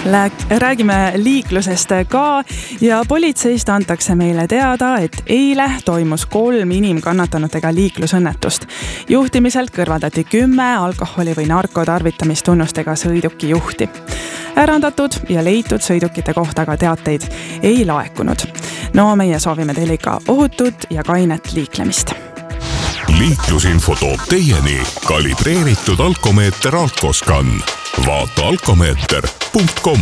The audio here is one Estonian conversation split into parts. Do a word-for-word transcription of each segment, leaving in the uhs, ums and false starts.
Räägime liiklusest ka ja politseist antakse meile teada, et eile toimus kolm inimkannatanutega liiklusõnnetust. Juhtimiselt kõrvaldati kümme alkoholi või narkotarvitamistunnustega sõiduki juhti. Ärandatud ja leitud sõidukite kohta ka teateid ei laekunud. No meie soovime teile ikka ohutut ja kainet liiklemist. Liiklusinfo toob teieni kalibreeritud alkomeeter Alkoscan. Vaata alkomeeter punkt com.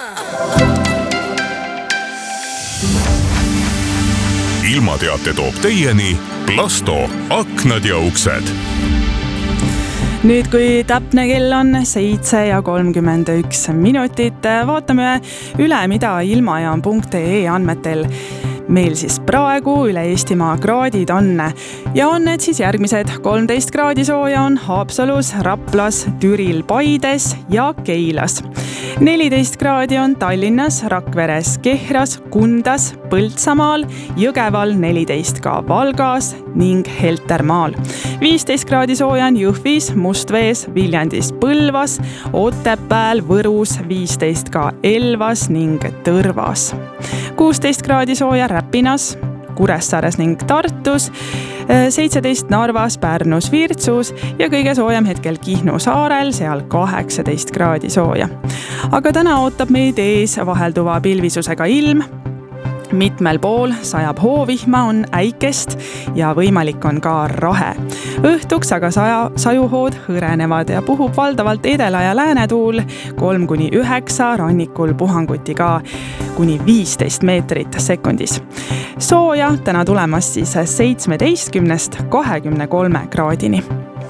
Ilmateate toob teieni Plasto aknad ja uksed. Nüüd, kui täpne kell on seitse ja kolmkümmend üks minutit, vaatame üle, mida ilmajaam punkt ee andmetel meil siis praegu üle Eestimaa kraadid on. Ja on need siis järgmised. kolmteist kraadi sooja on Haapsalus, Raplas, Türil, Paides ja Keilas. neliteist kraadi on Tallinnas, Rakveres, Kehras, Kundas, Põltsamaal, Jõgeval, neliteist ka Valgas ning Heltermaal. viisteist kraadi sooja on Jõhvis, Mustvees, Viljandis, Põlvas, Otepääl, Võrus, viisteist ka Elvas ning Tõrvas. kuusteist kraadi sooja Räpinas, Kuressaares ning Tartus, seitseteist Narvas, Pärnus, Virtsus ja kõige soojem hetkel Kihnu saarel, seal kaheksateist kraadi sooja. Aga täna ootab meid ees vahelduva pilvisusega ilm. Mitmel pool sajab hoovihma, on äikest ja võimalik on ka rahe. Õhtuks aga saja, sajuhood hõrenevad ja puhub valdavalt edela- ja läänetuul kolm kuni üheksa, rannikul puhanguti ka kuni viisteist meetrit sekundis. Sooja täna tulemas siis seitsmeteistkümnest kahekümne kolme kraadini.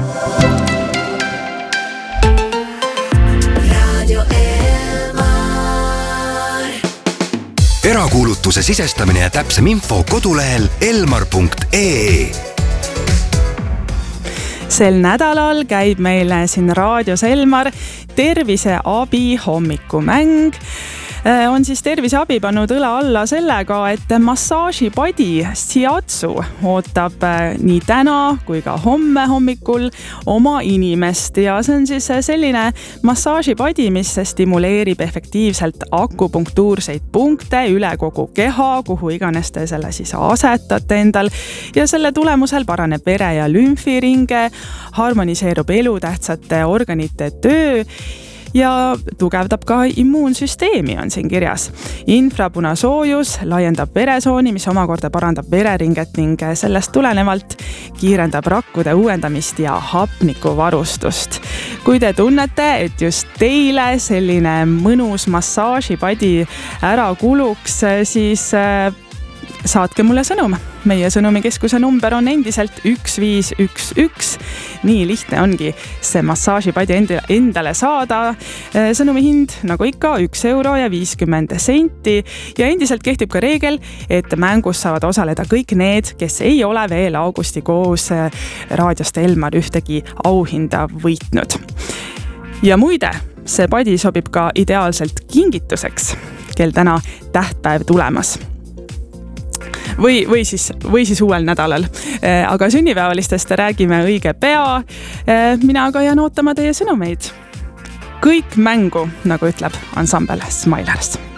Erakuulutuse sisestamine ja täpsem info kodulehel elmar punkt ee. Sel nädalal käib meile siin raadios Elmar terviseabi hommikumäng. On siis terviseabi pannud õla alla sellega, et massaažipadi Shiatsu ootab nii täna kui ka homme hommikul oma inimest ja see on siis selline massaažipadi, mis stimuleerib efektiivselt akupunktuurseid punkte üle kogu keha, kuhu iganes te selle siis asetate endal ja selle tulemusel paraneb vere- ja lümfiringe, harmoniseerub elutähtsate organite töö ja tugevdab ka immuunsüsteemi, on siin kirjas. Infrapunasoojus laiendab veresooni, mis omakorda parandab vereringet ning sellest tulenevalt kiirendab rakkude uuendamist ja hapnikuvarustust. Kui te tunnete, et just teile selline mõnus massaažipadi ära kuluks, siis saatke mulle sõnum. Meie sõnumikeskuse number on endiselt üks viis üks üks. Nii lihtne ongi see massaažipadi endale saada. Sõnumi hind, nagu ikka, üks euro ja viiskümmend senti. Ja endiselt kehtib ka reegel, et mängus saavad osaleda kõik need, kes ei ole veel augustikuus raadiost Elmar ühtegi auhinda võitnud. Ja muide, see padi sobib ka ideaalselt kingituseks, kel täna tähtpäev tulemas. Või, või, siis, või siis uuel nädalal. Aga sünnipäevalistest räägime õige pea. Mina aga jään ootama teie sõnumeid. Kõik mängu, nagu ütleb ansambel Smilers.